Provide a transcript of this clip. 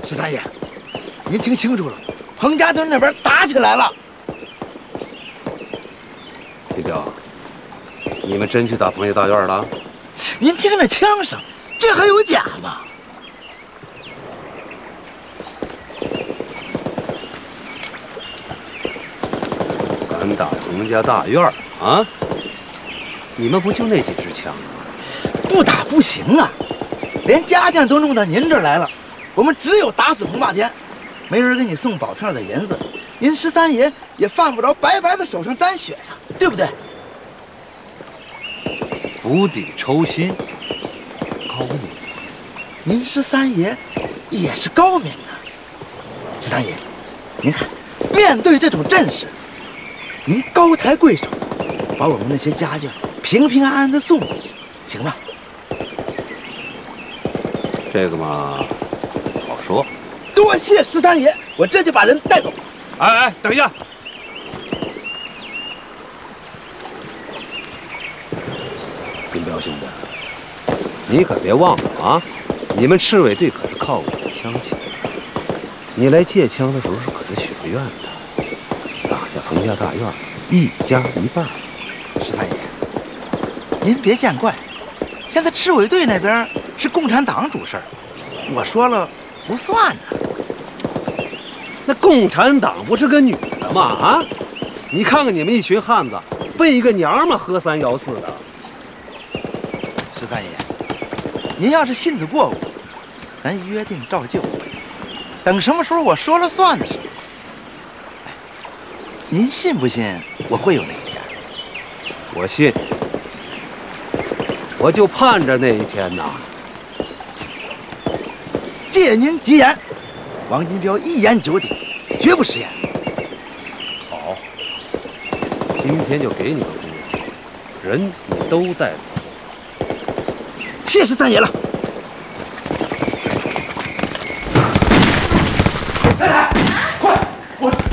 十三爷，您听清楚了，彭家墩那边打起来了。 金彪，你们真去打彭家大院了？ 您听那枪声，这还有假吗？ 敢打彭家大院啊？你们不就那几支枪吗？ 不打不行啊！连家将都弄到您这儿来了，我们只有打死彭霸天，没人给你送宝票的银子，您十三爷也犯不着白白的手上沾血呀，对不对？ 釜底抽薪，高明。 您十三爷也是高明啊。十三爷，您看，面对这种阵势，您高抬贵手，把我们那些家眷平平安安的送回去，行吗？ 这个嘛，好说。 多谢十三爷，我这就把人带走。 哎，等一下！金彪兄弟，你可别忘了啊！你们赤卫队可是靠我的枪起来的。你来借枪的时候可是许了愿的，打下彭家大院，一家一半。 十三爷，您别见怪，现在赤卫队那边是共产党主事儿，我说了不算呢。 那共产党不是个女的吗？啊！你看看你们一群汉子，被一个娘们喝三摇四的。 十三爷，您要是信得过我，咱约定照旧。等什么时候我说了算的时候，您信不信我会有那一天？ 我信，我就盼着那一天呐。 借您吉言，王金彪一言九鼎，绝不食言。 好，今天就给你个功夫，人你都带走。 谢十三爷了。太太，快，我